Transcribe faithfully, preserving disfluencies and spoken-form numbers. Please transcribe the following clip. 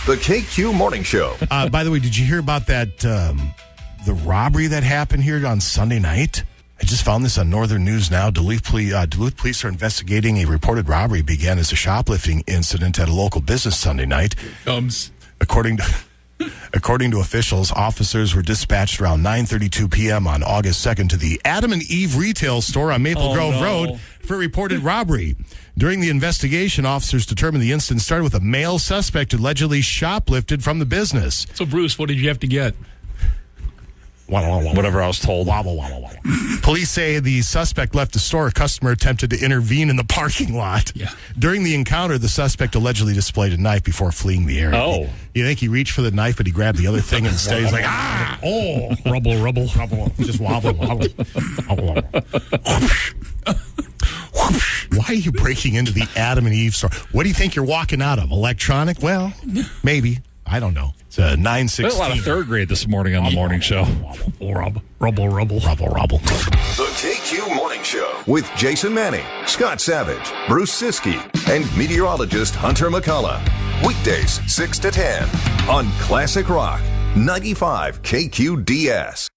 The K Q Morning Show. Uh, by the way, did you hear about that, um, the robbery that happened here on Sunday night? I just found this on Northern News Now. Duluth, Poli- uh, Duluth police are investigating a reported robbery began as a shoplifting incident at a local business Sunday night. Comes. According to... According to officials, officers were dispatched around nine thirty-two p.m. on August second to the Adam and Eve retail store on Maple Oh, Grove no. Road for reported robbery. During the investigation, officers determined the incident started with a male suspect who allegedly shoplifted from the business. So, Bruce, what did you have to get? Whatever I was told. Wobble, wobble, wobble. Police say the suspect left the store. A customer attempted to intervene in the parking lot. Yeah. During the encounter, the suspect allegedly displayed a knife before fleeing the area. Oh. You think he reached for the knife, but he grabbed the other thing instead? He's like, ah, oh. Rubble, rubble. Wobble, just wobble, wobble. Wobble, wobble. Why are you breaking into the Adam and Eve store? What do you think you're walking out of? Electronic? Well, maybe. I don't know. It's a nine There's sixteen. a lot of third grade this morning on the morning show. Rubble, rubble, rubble. Rubble, rubble. The K Q Morning Show with Jason Manning, Scott Savage, Bruce Siskey, and meteorologist Hunter McCullough. Weekdays six to ten on Classic Rock ninety-five K Q D S.